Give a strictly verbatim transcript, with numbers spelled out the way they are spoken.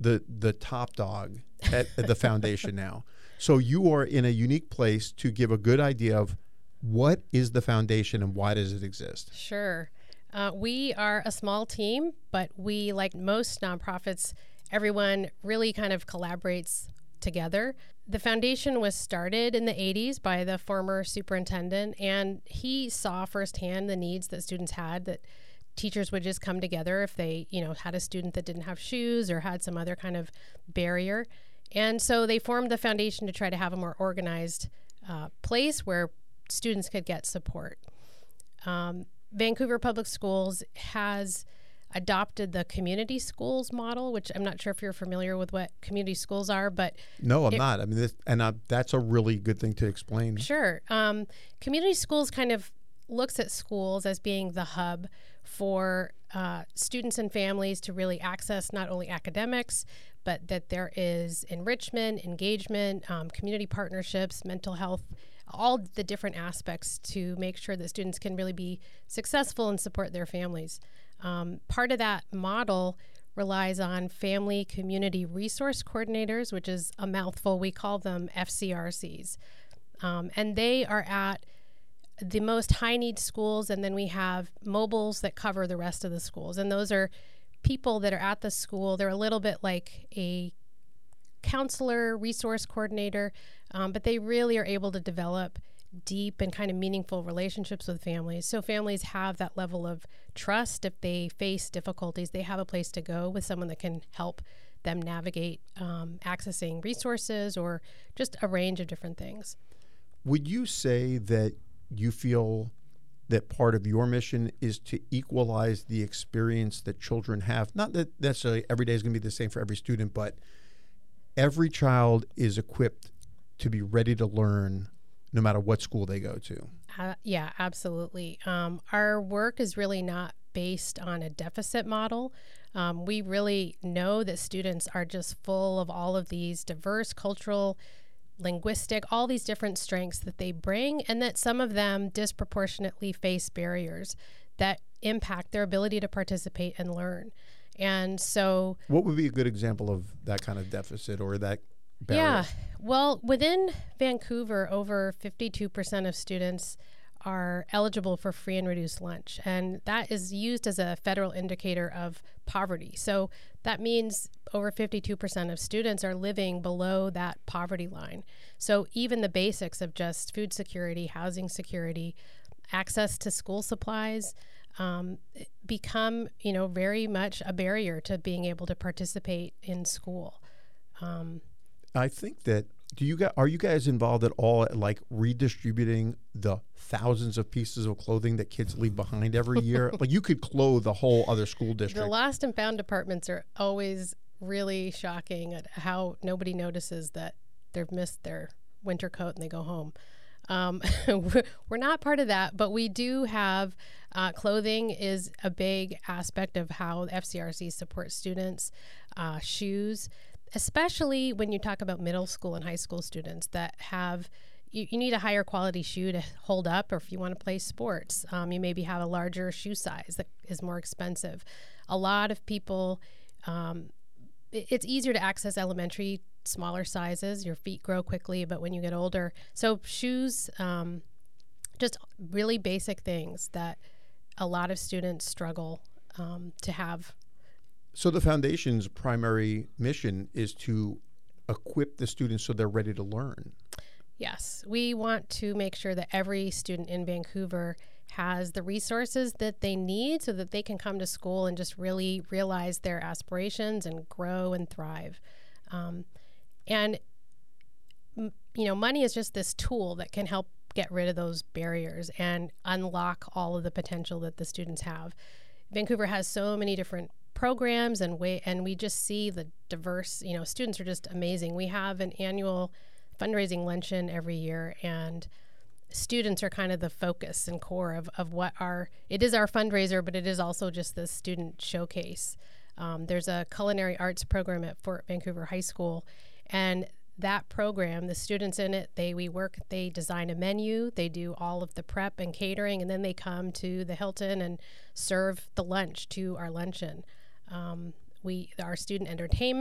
the the top dog at, at the foundation now. So you are in a unique place to give a good idea of what is the foundation and why does it exist? Sure. Uh, we are a small team, but we, like most nonprofits, everyone really kind of collaborates together. The foundation was started in the eighties by the former superintendent, and he saw firsthand the needs that students had, that teachers would just come together if they, you know, had a student that didn't have shoes or had some other kind of barrier. And so they formed the foundation to try to have a more organized uh, place where students could get support. Um, Vancouver Public Schools has adopted the community schools model, which I'm not sure if you're familiar with what community schools are, but no, I'm it, not. I mean, this, and I, that's a really good thing to explain. Sure. Um, community schools kind of looks at schools as being the hub for uh, students and families to really access not only academics, but that there is enrichment, engagement, um, community partnerships, mental health, all the different aspects to make sure that students can really be successful and support their families. Um, part of that model relies on family community resource coordinators, which is a mouthful. We call them F C R Cs. Um, and they are at the most high need schools, and then we have mobiles that cover the rest of the schools. And those are people that are at the school. They're a little bit like a counselor, resource coordinator, um, but they really are able to develop deep and kind of meaningful relationships with families. So families have that level of trust. If they face difficulties, they have a place to go with someone that can help them navigate um, accessing resources or just a range of different things. Would you say that you feel that part of your mission is to equalize the experience that children have? Not that necessarily every day is going to be the same for every student, but every child is equipped to be ready to learn no matter what school they go to. Uh, yeah, absolutely. Um, our work is really not based on a deficit model. Um, we really know that students are just full of all of these diverse cultural, linguistic, all these different strengths that they bring, and that some of them disproportionately face barriers that impact their ability to participate and learn. And so what would be a good example of that kind of deficit or that barrier? Yeah, well, within Vancouver, over fifty-two percent of students are eligible for free and reduced lunch, and that is used as a federal indicator of poverty. So that means over fifty-two percent of students are living below that poverty line. So even the basics of just food security, housing security, access to school supplies um, become, you know, very much a barrier to being able to participate in school. Um, I think that, do you guys, are you guys involved at all at like redistributing the thousands of pieces of clothing that kids leave behind every year? Like you could clothe the whole other school district. The lost and found departments are always really shocking at how nobody notices that they've missed their winter coat and they go home. Um, we're not part of that, but we do have uh, clothing is a big aspect of how F C R C support students, uh, shoes, especially when you talk about middle school and high school students that have, you, you need a higher quality shoe to hold up, or if you want to play sports, um, you maybe have a larger shoe size that is more expensive. A lot of people, um, it, it's easier to access elementary, smaller sizes. Your feet grow quickly, but when you get older, so shoes, um, just really basic things that a lot of students struggle um, to have. So the foundation's primary mission is to equip the students so they're ready to learn. Yes, we want to make sure that every student in Vancouver has the resources that they need so that they can come to school and just really realize their aspirations and grow and thrive. Um, and, m- you know, money is just this tool that can help get rid of those barriers and unlock all of the potential that the students have. Vancouver has so many different programs and way, and we just see the diverse, you know, students are just amazing. We have an annual fundraising luncheon every year, and students are kind of the focus and core of, of what our, it is our fundraiser, but it is also just the student showcase. Um, there's a culinary arts program at Fort Vancouver High School, and that program, the students in it, they we work, they design a menu, they do all of the prep and catering, and then they come to the Hilton and serve the lunch to our luncheon. Um, we our student entertainment